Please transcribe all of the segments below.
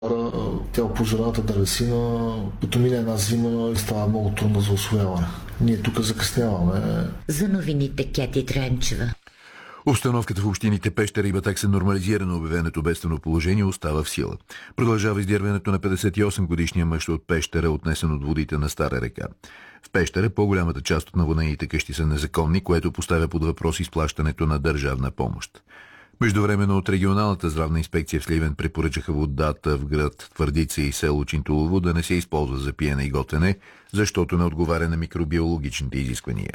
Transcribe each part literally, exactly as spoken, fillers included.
Тя пожарната дървесина, като мине една зима, става много трудно за усвояване. Ние тук закъсняваме. За новините Кети Тренчева. Обстановката в общините Пещера и Батак се нормализира, но обявеното бедствено положение остава в сила. Продължава издирването на петдесет и осем годишния мъж от Пещера, отнесен от водите на Стара река. В Пещера по-голямата част от наводнените къщи са незаконни, което поставя под въпрос изплащането на държавна помощ. Междувременно от регионалната здравна инспекция в Сливен препоръчаха водата в град Твърдица и село Чинтулово да не се използва за пиене и готене, защото не отговаря на микробиологичните изисквания.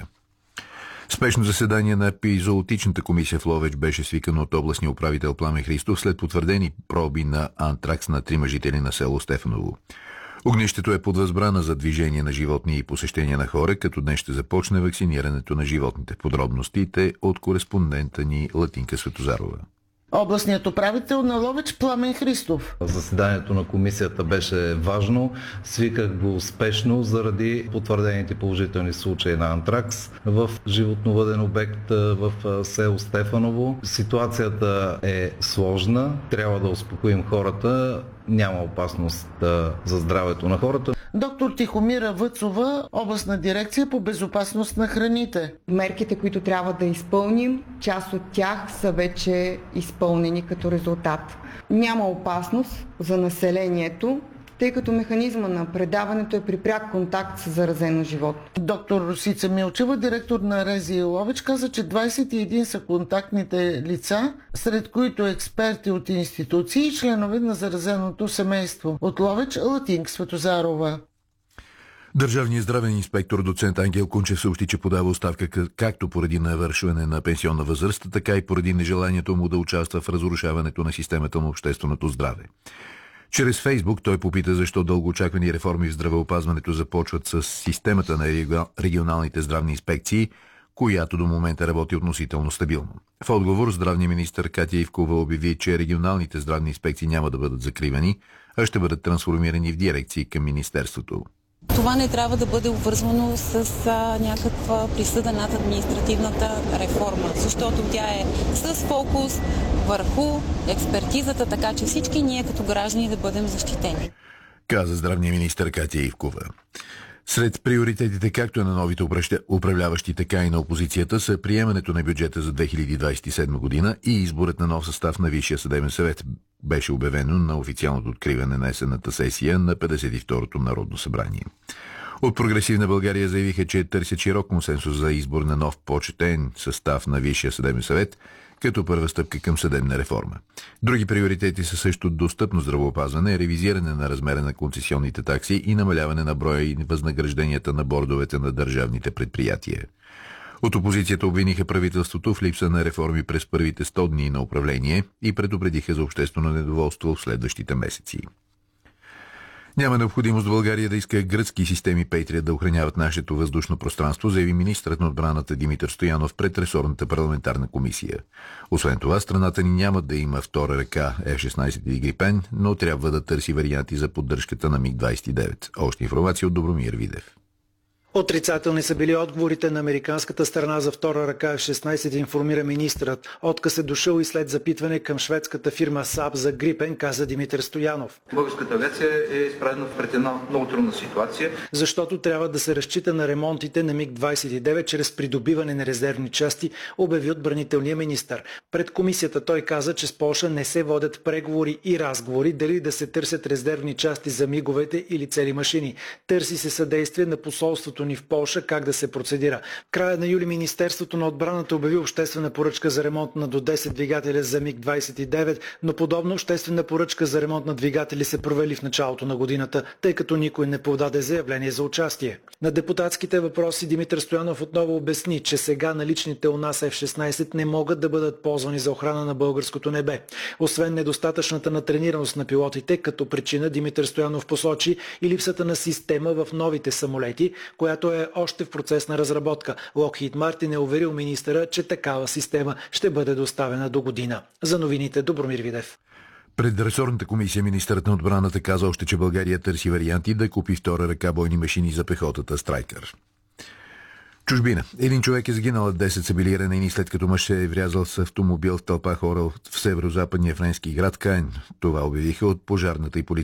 Спешно заседание на епизоотичната комисия в Ловеч беше свикано от областния управител Пламен Христов след потвърдени проби на антракс на трима жители на село Стефаново. Огнището е под възбрана за движение на животни и посещение на хора, като днес ще започне вакцинирането на животните. Подробностите от кореспондента ни Латинка Светозарова. Областният управител на Ловеч Пламен Христов. Заседанието на комисията беше важно. Свиках го успешно заради потвърдените положителни случаи на антракс в животновъден обект в село Стефаново. Ситуацията е сложна. Трябва да успокоим хората. Няма опасност за здравето на хората. Доктор Тихомира Въцова, областна дирекция по безопасност на храните. Мерките, които трябва да изпълним, част от тях са вече изпълнени като резултат. Няма опасност за населението, тъй като механизма на предаването е при пряк контакт с заразено животно. Доктор Росица Милчева, директор на РЗИ Ловеч, каза, че двадесет и един са контактните лица, сред които експерти от институции и членове на заразеното семейство. От Ловеч Латинка Светозарова. Държавният здравен инспектор доцент Ангел Кунчев съобщи, че подава оставка както поради навършване на пенсионна възраст, така и поради нежеланието му да участва в разрушаването на системата на общественото здраве. Чрез Фейсбук той попита защо дългоочаквани реформи в здравеопазването започват с системата на регионалните здравни инспекции, която до момента работи относително стабилно. В отговор здравният министър Катя Ивкова обяви, че регионалните здравни инспекции няма да бъдат закривани, а ще бъдат трансформирани в дирекции към министерството. Това не трябва да бъде обвързвано с а, някаква присъда над административната реформа, защото тя е с фокус върху експертизата, така че всички ние като граждани да бъдем защитени. Каза здравния министър Катя Ивкова. Сред приоритетите както на новите управляващи, така и на опозицията са приемането на бюджета за две хиляди двадесет и седма година и изборът на нов състав на Висшия съдебен съвет. Беше обявено на официалното откриване на есенната сесия на петдесет и второто Народно събрание. От Прогресивна България заявиха, че търсят широк консенсус за избор на нов почетен състав на Висшия съдебен съвет, като първа стъпка към съдебна реформа. Други приоритети са също достъпно здравеопазване, ревизиране на размера на концесионните такси и намаляване на броя и възнагражденията на бордовете на държавните предприятия. От опозицията обвиниха правителството в липса на реформи през първите сто дни на управление и предупредиха за обществено недоволство в следващите месеци. Няма необходимост България да иска гръцки системи Пейтрият да охраняват нашето въздушно пространство, заяви министърът на отбраната Димитър Стоянов пред ресорната парламентарна комисия. Освен това, страната ни няма да има втора ръка Еф шестнадесет и Грипен, но трябва да търси варианти за поддръжката на Миг двадесет и девет. Още информация от Добромир Видев. Отрицателни са били отговорите на американската страна за втора ръка Еф шестнадесет, информира министърът. Отказ е дошъл и след запитване към шведската фирма САП за Грипен, каза Димитър Стоянов. Българската авиация е изправена пред една много трудна ситуация. Защото трябва да се разчита на ремонтите на Миг двадесет и девет чрез придобиване на резервни части, обяви отбранителния министър. Пред комисията той каза, че с Полша не се водят преговори и разговори дали да се търсят резервни части за миговете или цели машини. Търси се съдействие на посолството ни в Полша как да се процедира. В края на юли Министерството на отбраната обяви обществена поръчка за ремонт на до десет двигателя за Миг двадесет и девет, но подобна обществена поръчка за ремонт на двигатели се провели в началото на годината, тъй като никой не подаде заявление за участие. На депутатските въпроси Димитър Стоянов отново обясни, че сега наличните у нас Еф шестнадесет не могат да бъдат ползвани за охрана на българското небе. Освен недостатъчната натренираност на пилотите, като причина Димитър Стоянов посочи и липсата на система в новите самолети, която е още в процес на разработка. Локхийд Мартин е уверил министъра, че такава система ще бъде доставена до година. За новините Добромир Видев. Пред ресорната комисия министърът на отбраната каза още, че България търси варианти да купи втора ръка бойни машини за пехотата Страйкър. Чужбина. Един човек е загинал, десет са били ранени, след като мъж се е врязал с автомобил в тълпа хора в северо-западния френски град Каен. Това обявиха от пожарната и полицията.